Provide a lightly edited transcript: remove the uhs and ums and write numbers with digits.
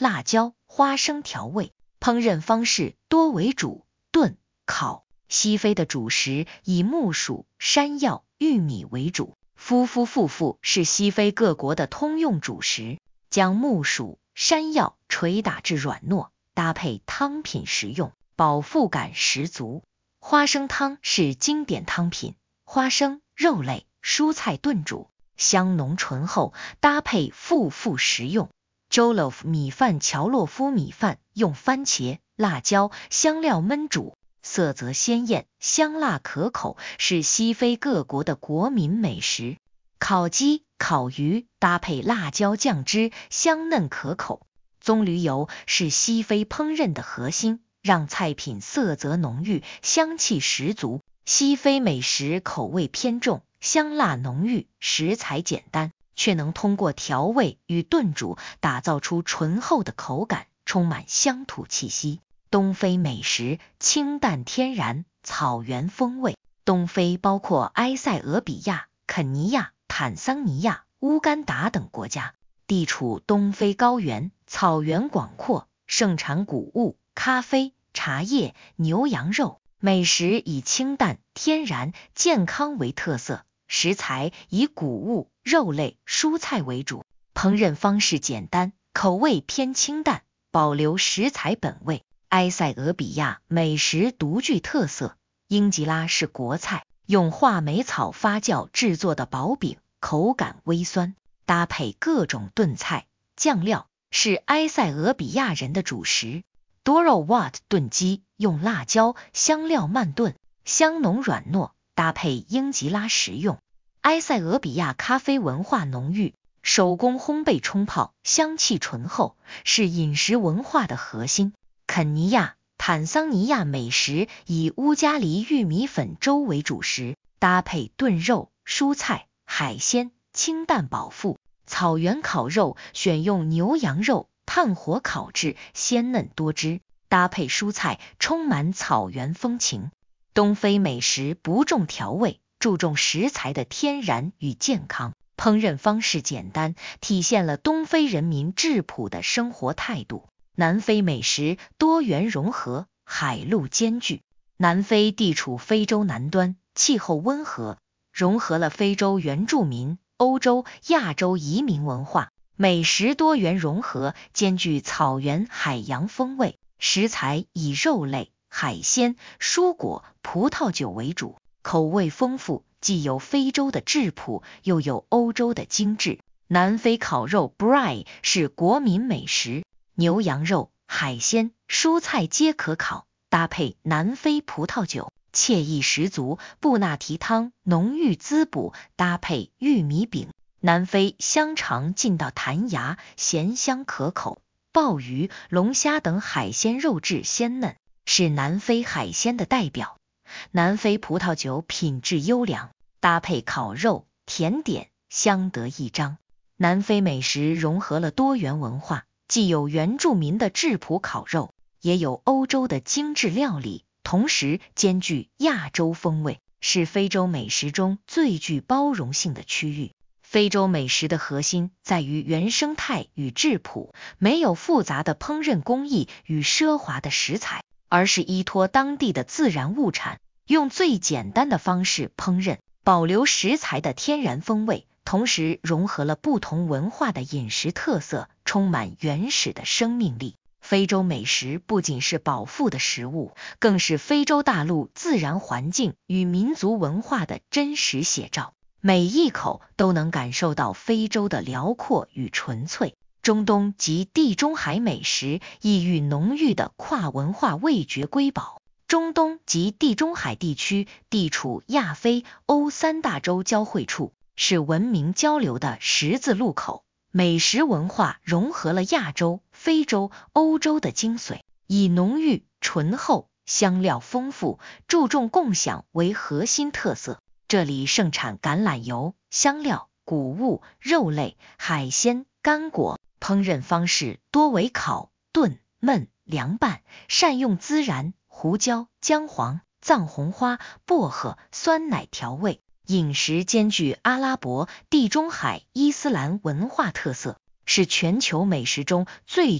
辣椒、花生调味。烹饪方式多为煮、炖、烤。西非的主食以木薯、山药、玉米为主。夫妇是西非各国的通用主食，将木薯、山药捶打至软糯，搭配汤品食用，饱腹感十足。花生汤是经典汤品，花生、肉类、蔬菜炖煮，香浓醇厚，搭配富食用。Jollof 米饭乔洛夫米饭用番茄、辣椒、香料焖煮，色泽鲜艳，香辣可口，是西非各国的国民美食。烤鸡、烤鱼搭配辣椒酱汁，香嫩可口。棕榈油是西非烹饪的核心，让菜品色泽浓郁，香气十足。西非美食口味偏重，香辣浓郁，食材简单，却能通过调味与炖煮打造出醇厚的口感，充满乡土气息。东非美食清淡天然，草原风味。东非包括埃塞俄比亚、肯尼亚、坦桑尼亚、乌干达等国家，地处东非高原，草原广阔，盛产谷物、咖啡、茶叶、牛羊肉。美食以清淡、天然、健康为特色，食材以谷物、肉类、蔬菜为主，烹饪方式简单，口味偏清淡，保留食材本味。埃塞俄比亚美食独具特色，英吉拉是国菜，用话梅草发酵制作的薄饼，口感微酸，搭配各种炖菜、酱料，是埃塞俄比亚人的主食。Doro Wat 炖鸡用辣椒、香料慢炖，香浓软糯，搭配英吉拉食用。埃塞俄比亚咖啡文化浓郁，手工烘焙冲泡，香气醇厚，是饮食文化的核心。肯尼亚、坦桑尼亚美食以乌加里玉米粉粥为主食，搭配炖肉、蔬菜、海鲜，清淡饱腹。草原烤肉选用牛羊肉，炭火烤制，鲜嫩多汁，搭配蔬菜，充满草原风情。东非美食不重调味，注重食材的天然与健康，烹饪方式简单，体现了东非人民质朴的生活态度。南非美食多元融合，海陆兼具。南非地处非洲南端，气候温和，融合了非洲原住民、欧洲、亚洲移民文化，美食多元融合，兼具草原、海洋风味。食材以肉类、海鲜、蔬果、葡萄酒为主，口味丰富，既有非洲的质朴，又有欧洲的精致。南非烤肉 Braai 是国民美食，牛羊肉、海鲜、蔬菜皆可烤，搭配南非葡萄酒，惬意十足。布纳提汤浓郁滋补，搭配玉米饼。南非香肠劲道弹牙，咸香可口。鲍鱼、龙虾等海鲜肉质鲜嫩，是南非海鲜的代表。南非葡萄酒品质优良，搭配烤肉、甜点，相得益彰。南非美食融合了多元文化，既有原住民的质朴烤肉，也有欧洲的精致料理，同时兼具亚洲风味，是非洲美食中最具包容性的区域。非洲美食的核心在于原生态与质朴，没有复杂的烹饪工艺与奢华的食材，而是依托当地的自然物产，用最简单的方式烹饪，保留食材的天然风味，同时融合了不同文化的饮食特色，充满原始的生命力。非洲美食不仅是饱腹的食物，更是非洲大陆自然环境与民族文化的真实写照。每一口都能感受到非洲的辽阔与纯粹。中东及地中海美食异域浓郁的跨文化味觉瑰宝。中东及地中海地区地处亚非欧三大洲交汇处，是文明交流的十字路口。美食文化融合了亚洲、非洲、欧洲的精髓，以浓郁、醇厚、香料丰富、注重共享为核心特色。这里盛产橄榄油、香料、谷物、肉类、海鲜、干果，烹饪方式多为烤、炖、焖、凉拌，善用孜然、胡椒、姜黄、藏红花、薄荷、酸奶调味。饮食兼具阿拉伯、地中海、伊斯兰文化特色，是全球美食中最